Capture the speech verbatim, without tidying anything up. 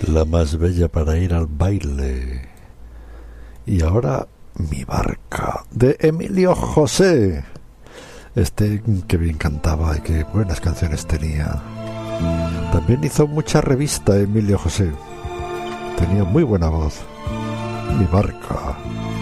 La más bella para ir al baile. Y ahora Mi barca, de Emilio José. Este que bien cantaba y qué buenas canciones tenía. También hizo mucha revista Emilio José. Tenía muy buena voz. Mi barca.